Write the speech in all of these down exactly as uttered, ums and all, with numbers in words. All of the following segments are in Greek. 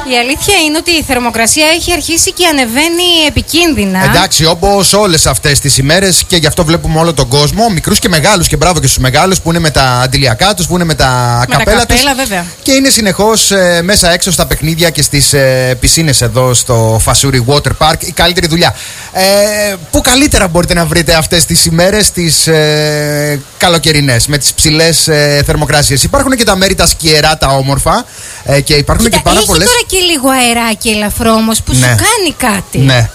Η αλήθεια είναι ότι η θερμοκρασία έχει αρχίσει και ανεβαίνει επικίνδυνα. Εντάξει, όπως όλες αυτές τις ημέρες, και γι' αυτό βλέπουμε όλο τον κόσμο, μικρούς και μεγάλους, και μπράβο και στους μεγάλους που είναι με τα αντιλιακά τους, που είναι με τα με καπέλα τους. Βέβαια. Και είναι συνεχώς ε, μέσα έξω στα παιχνίδια και στις ε, πισίνες εδώ στο Φασούρι Water Park. Η καλύτερη δουλειά. Ε, πού καλύτερα μπορείτε να βρείτε αυτές τις ημέρες, τις ε, καλοκαιρινές, με τις ψηλές ε, θερμοκρασίες? Υπάρχουν και τα μέρη τα σκιερά, τα όμορφα, ε, και υπάρχουν Κοίτα, και πάρα έχει πολλές. Τώρα και λίγο αεράκι ελαφρό όμως που Ναι. σου κάνει κάτι. Ναι.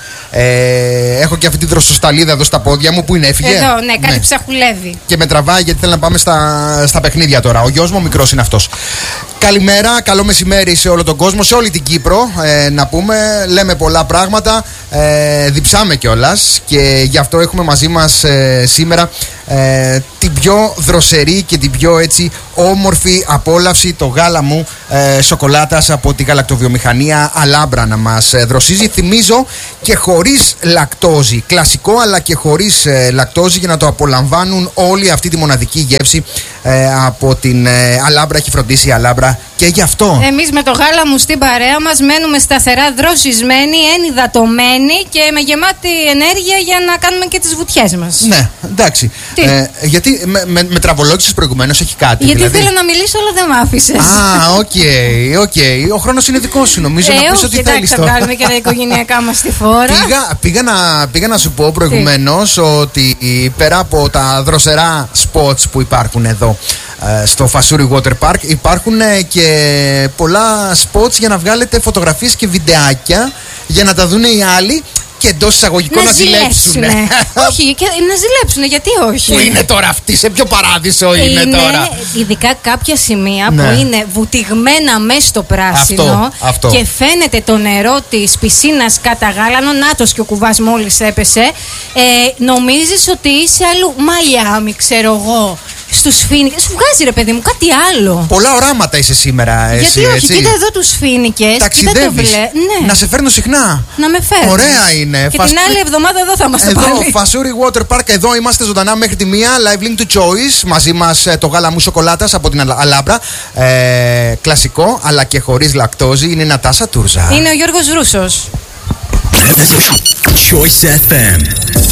Ε, έχω και αυτή τη δροσοσταλίδα εδώ στα πόδια μου που είναι, έφυγε. Εδώ, ναι, κάτι ναι. ψαχουλεύει. Και με τραβάει γιατί θέλει να πάμε στα, στα παιχνίδια τώρα. Ο γιος μου, ο μικρός είναι αυτός. Καλημέρα, καλό μεσημέρι σε όλο τον κόσμο, σε όλη την Κύπρο. Ε, να πούμε, λέμε πολλά πράγματα. Ε, διψάμε κιόλας και γι' αυτό έχουμε μαζί μας ε, σήμερα ε, την πιο δροσερή και την πιο έτσι όμορφη απόλαυση, το γάλα μου ε, σοκολάτας από τη γαλακτοβιομηχανία Αλάμπρα να μας ε, δροσίζει. Θυμίζω και χωρίς λακτόζη, κλασικό αλλά και χωρίς ε, λακτόζη, για να το απολαμβάνουν όλη αυτή τη μοναδική γεύση ε, από την ε, Αλάμπρα. Έχει φροντίσει η Αλάμπρα και γι' αυτό. Εμείς με το γάλα μου στην παρέα μας μένουμε σταθερά δροσισμένοι, ενυδατωμένοι και με γεμάτη ενέργεια για να κάνουμε και τις βουτιές μας. Ναι, εντάξει. Ε, γιατί με, με, με τραβολόγησες προηγουμένως, έχει κάτι? Γιατί δηλαδή? θέλω να μιλήσω, αλλά δεν μ' άφησες. Α, οκ, okay, οκ. Okay. Ο χρόνος είναι δικός σου, νομίζω, ε, να πεις όχι, ό,τι εντάξει, θέλεις θα τώρα. κάνουμε και τα οικογενειακά μας τη φόρα. Πήγα, πήγα, να, πήγα να σου πω προηγουμένως ότι πέρα από τα δροσερά spots που υπάρχουν εδώ στο Φασούρι Water Park, υπάρχουν και πολλά spots για να βγάλετε φωτογραφίες και βιντεάκια για να τα δουν οι άλλοι και εντός εισαγωγικών να, να ζηλέψουν. Όχι, και να ζηλέψουν, γιατί όχι? Πού είναι τώρα αυτή, σε ποιο παράδεισο είναι, είναι τώρα? Ειδικά κάποια σημεία ναι. που είναι βουτυγμένα μέσα στο πράσινο αυτό, αυτό. και φαίνεται το νερό της πισίνας καταγάλανο. Νάτος και ο κουβάς μόλις έπεσε. Ε, νομίζεις ότι είσαι αλλού Μαϊάμι, ξέρω εγώ, στους Φοίνικες. Σου βγάζει, ρε παιδί μου, κάτι άλλο. Πολλά οράματα είσαι σήμερα, εσύ. Γιατί όχι, έτσι. Κοίτα εδώ τους Φοίνικες. Ταξιδεύεις. Ναι. Να σε φέρνω συχνά. Να με φέρνεις. Ωραία είναι. Και Φασ... την άλλη εβδομάδα εδώ θα είμαστε εδώ, πάλι. Φασούρι Water Park, εδώ είμαστε ζωντανά μέχρι τη μία. Live link to choice. Μαζί μας το γάλα μου σοκολάτας από την Αλάμπρα. Ε, κλασικό, αλλά και χωρίς λακτόζη. Είναι η Νατάσα Τούρζα. Είναι ο Γιώργος Ρούσος. Choice εφ εμ.